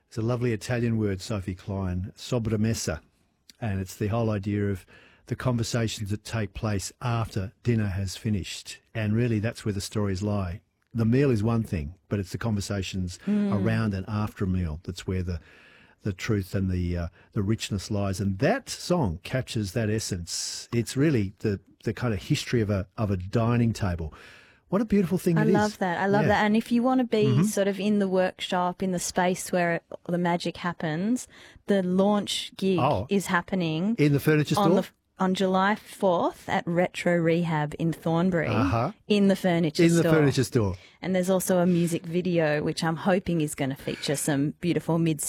It's a lovely Italian word, Sophie Klein, sobremesa, and it's the whole idea of the conversations that take place after dinner has finished. And really that's where the stories lie. The meal is one thing, but it's the conversations around and after a meal that's where the truth and the richness lies. And that song captures that essence. It's really the kind of history of a dining table. What a beautiful thing it is. I love that. I love that. And if you want to be sort of in the workshop, in the space where the magic happens, the launch gig is happening. In the furniture store? On July 4th at Retro Rehab in Thornbury, in the furniture store. In the furniture store. And there's also a music video, which I'm hoping is going to feature some beautiful mid